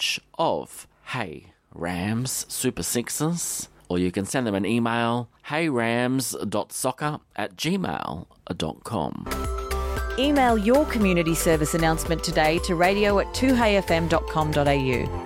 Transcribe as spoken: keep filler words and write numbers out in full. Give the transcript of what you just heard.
search of Hey Rams Super Sixes, or you can send them an email, heyrams.soccer at gmail dot com. Email your community service announcement today to radio at two hey f m dot com dot a u.